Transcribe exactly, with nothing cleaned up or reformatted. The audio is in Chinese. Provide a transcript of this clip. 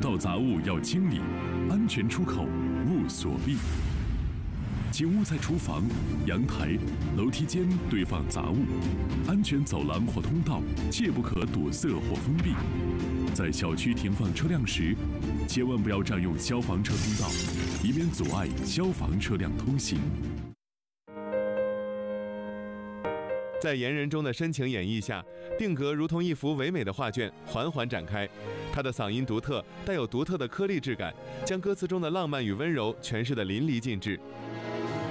道杂物要清理，安全出口勿锁闭。请勿在厨房、阳台、楼梯间堆放杂物，安全走廊或通道切不可堵塞或封闭。在小区停放车辆时，千万不要占用消防车通道，以免阻碍消防车辆通行。 在言人中的深情演绎下，定格如同一幅唯美的画卷，缓缓展开。他的嗓音独特，带有独特的颗粒质感，将歌词中的浪漫与温柔诠释得淋漓尽致。